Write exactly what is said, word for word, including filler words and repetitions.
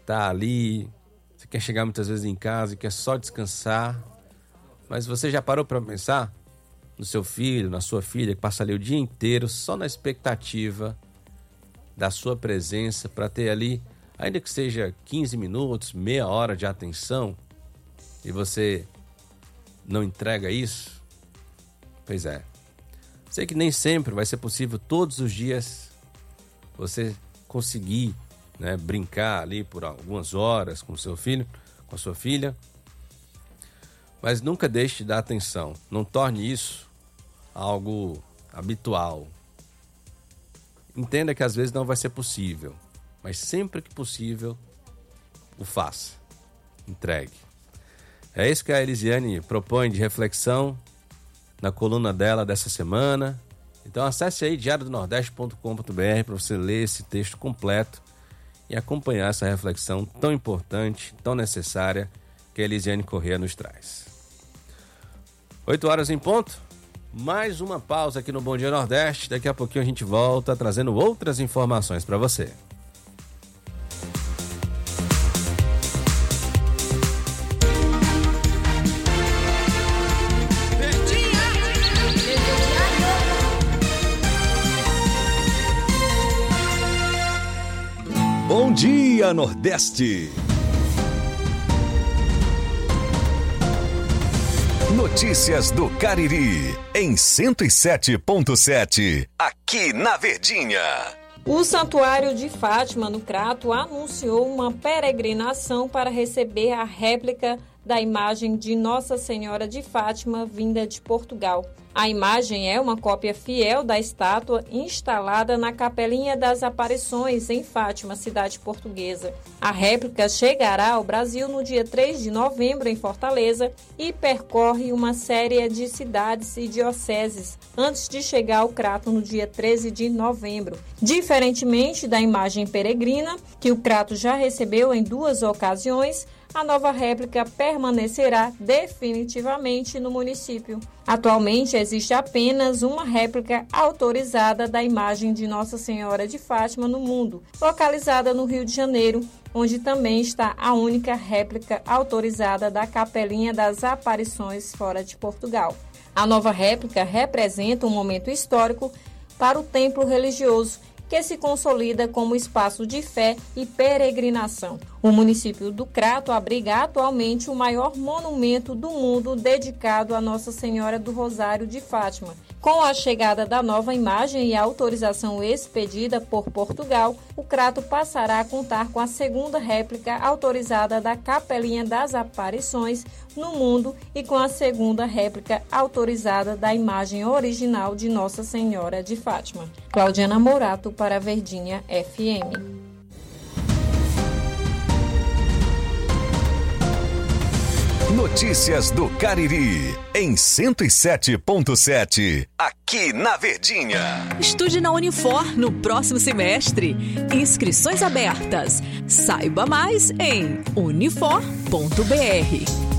tá ali, você quer chegar muitas vezes em casa e quer só descansar, mas você já parou para pensar no seu filho, na sua filha, que passa ali o dia inteiro só na expectativa da sua presença para ter ali, ainda que seja quinze minutos, meia hora de atenção, e você não entrega isso? Pois é. Sei que nem sempre vai ser possível todos os dias você conseguir, né, brincar ali por algumas horas com o seu filho, com a sua filha, mas nunca deixe de dar atenção. Não torne isso algo habitual. Entenda que às vezes não vai ser possível, mas sempre que possível, o faça. Entregue. É isso que a Elisiane propõe de reflexão na coluna dela dessa semana. Então acesse aí diário do nordeste ponto com ponto b r para você ler esse texto completo e acompanhar essa reflexão tão importante, tão necessária que a Elisiane Corrêa nos traz. oito horas em ponto. Mais uma pausa aqui no Bom Dia Nordeste. Daqui a pouquinho a gente volta trazendo outras informações para você. Bom Dia Nordeste. Notícias do Cariri, em cento e sete ponto sete, aqui na Verdinha. O Santuário de Fátima, no Crato, anunciou uma peregrinação para receber a réplica da imagem de Nossa Senhora de Fátima, vinda de Portugal. A imagem é uma cópia fiel da estátua instalada na Capelinha das Aparições, em Fátima, cidade portuguesa. A réplica chegará ao Brasil no dia três de novembro, em Fortaleza, e percorre uma série de cidades e dioceses, antes de chegar ao Crato no dia treze de novembro. Diferentemente da imagem peregrina, que o Crato já recebeu em duas ocasiões, a nova réplica permanecerá definitivamente no município. Atualmente existe apenas uma réplica autorizada da imagem de Nossa Senhora de Fátima no mundo, localizada no Rio de Janeiro, onde também está a única réplica autorizada da Capelinha das Aparições fora de Portugal. A nova réplica representa um momento histórico para o templo religioso, que se consolida como espaço de fé e peregrinação. O município do Crato abriga atualmente o maior monumento do mundo dedicado a Nossa Senhora do Rosário de Fátima. Com a chegada da nova imagem e a autorização expedida por Portugal, o Crato passará a contar com a segunda réplica autorizada da Capelinha das Aparições no mundo e com a segunda réplica autorizada da imagem original de Nossa Senhora de Fátima. Claudiana Morato para a Verdinha F M. Notícias do Cariri, em cento e sete ponto sete, aqui na Verdinha. Estude na Unifor no próximo semestre. Inscrições abertas. Saiba mais em unifor ponto b r.